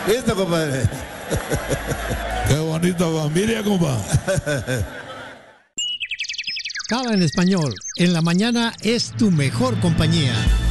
¿Listo, compadre? Qué bonita familia, compa. Cava en Español, en la mañana es tu mejor compañía.